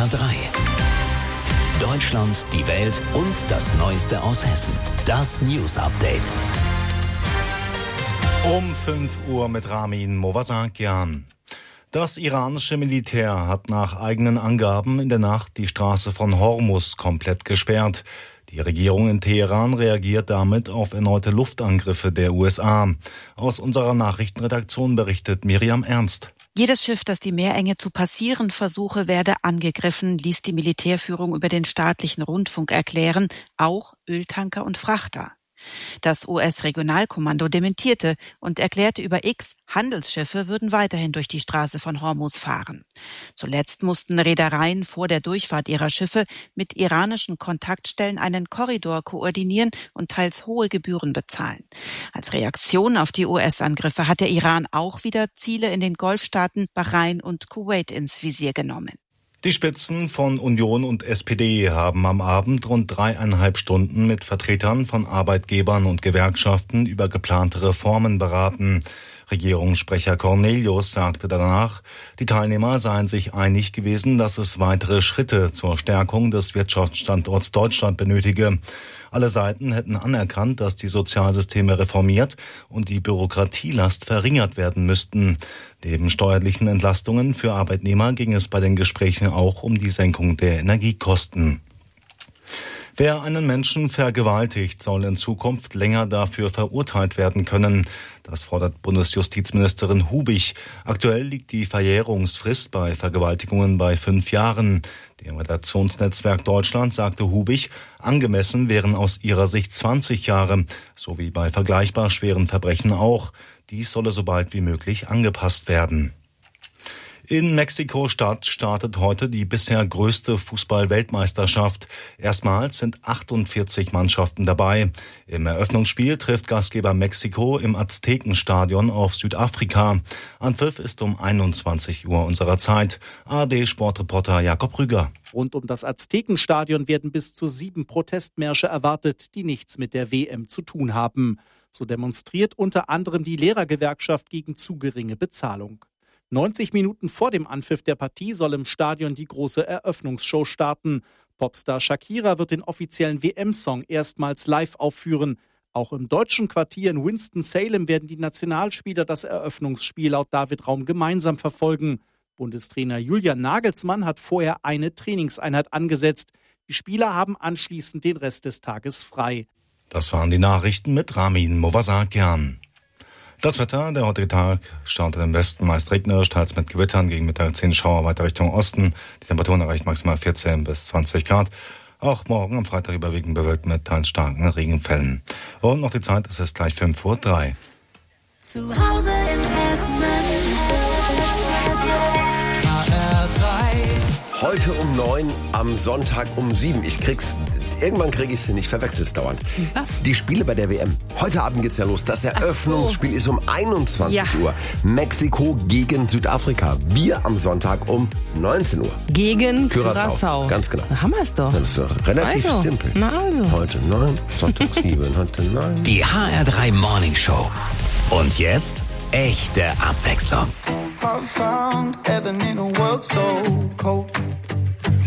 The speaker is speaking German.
HR3. Deutschland, die Welt und das Neueste aus Hessen. Das News Update. Um 5 Uhr mit Ramin Movasakian. Das iranische Militär hat nach eigenen Angaben in der Nacht die Straße von Hormuz komplett gesperrt. Die Regierung in Teheran reagiert damit auf erneute Luftangriffe der USA. Aus unserer Nachrichtenredaktion berichtet Miriam Ernst. Jedes Schiff, das die Meerenge zu passieren versuche, werde angegriffen, ließ die Militärführung über den staatlichen Rundfunk erklären, auch Öltanker und Frachter. Das US-Regionalkommando dementierte und erklärte über X, Handelsschiffe würden weiterhin durch die Straße von Hormuz fahren. Zuletzt mussten Reedereien vor der Durchfahrt ihrer Schiffe mit iranischen Kontaktstellen einen Korridor koordinieren und teils hohe Gebühren bezahlen. Als Reaktion auf die US-Angriffe hat der Iran auch wieder Ziele in den Golfstaaten Bahrain und Kuwait ins Visier genommen. Die Spitzen von Union und SPD haben am Abend rund 3,5 Stunden mit Vertretern von Arbeitgebern und Gewerkschaften über geplante Reformen beraten. Regierungssprecher Cornelius sagte danach, die Teilnehmer seien sich einig gewesen, dass es weitere Schritte zur Stärkung des Wirtschaftsstandorts Deutschland benötige. Alle Seiten hätten anerkannt, dass die Sozialsysteme reformiert und die Bürokratielast verringert werden müssten. Neben steuerlichen Entlastungen für Arbeitnehmer ging es bei den Gesprächen auch um die Senkung der Energiekosten. Wer einen Menschen vergewaltigt, soll in Zukunft länger dafür verurteilt werden können. Das fordert Bundesjustizministerin Hubich. Aktuell liegt die Verjährungsfrist bei Vergewaltigungen bei 5 Jahren. Dem Redaktionsnetzwerk Deutschland sagte Hubich, angemessen wären aus ihrer Sicht 20 Jahre, so wie bei vergleichbar schweren Verbrechen auch. Dies solle so bald wie möglich angepasst werden. In Mexiko-Stadt startet heute die bisher größte Fußball-Weltmeisterschaft. Erstmals sind 48 Mannschaften dabei. Im Eröffnungsspiel trifft Gastgeber Mexiko im Aztekenstadion auf Südafrika. Anpfiff ist um 21 Uhr unserer Zeit. ARD-Sportreporter Jakob Rüger. Rund um das Aztekenstadion werden bis zu 7 Protestmärsche erwartet, die nichts mit der WM zu tun haben. So demonstriert unter anderem die Lehrergewerkschaft gegen zu geringe Bezahlung. 90 Minuten vor dem Anpfiff der Partie soll im Stadion die große Eröffnungsshow starten. Popstar Shakira wird den offiziellen WM-Song erstmals live aufführen. Auch im deutschen Quartier in Winston-Salem werden die Nationalspieler das Eröffnungsspiel laut David Raum gemeinsam verfolgen. Bundestrainer Julian Nagelsmann hat vorher eine Trainingseinheit angesetzt. Die Spieler haben anschließend den Rest des Tages frei. Das waren die Nachrichten mit Ramin Movasakian. Das Wetter, der heutige Tag startet im Westen meist regnerisch, teils mit Gewittern, gegen Mittag 10 Schauer weiter Richtung Osten. Die Temperaturen erreichen maximal 14 bis 20 Grad. Auch morgen am Freitag überwiegend bewölkt mit teils starken Regenfällen. Und noch die Zeit, es ist gleich 5:03 Uhr. Zu Hause in Hessen. HR3. Heute um 9, am Sonntag um 7. Irgendwann kriege ich sie nicht, verwechsel's dauernd. Was? Die Spiele bei der WM. Heute Abend geht's ja los. Das Eröffnungsspiel ist um 21 Uhr. Mexiko gegen Südafrika. Wir am Sonntag um 19 Uhr. Gegen Curaçao. Ganz genau. Da haben wir es doch. Das ist doch relativ simpel. Na also. Heute 9, Sonntag 7, heute 9. Die HR3 Morning Show. Und jetzt echte Abwechslung. I found heaven in a world so cold.